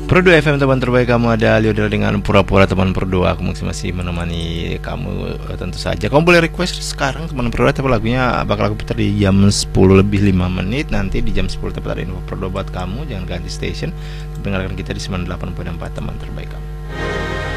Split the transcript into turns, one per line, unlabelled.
Pro 2 FM teman terbaik kamu, ada Liodel dengan pura-pura teman Pro 2. Aku masih menemani kamu, tentu saja. Kamu boleh request sekarang teman Pro 2, tapi lagunya bakal aku putar di jam 10 lebih 5 menit. Nanti di jam 10 tepat ada info Pro 2 buat kamu. Jangan ganti station. Dengarkan kita di 98.4 teman terbaik kamu.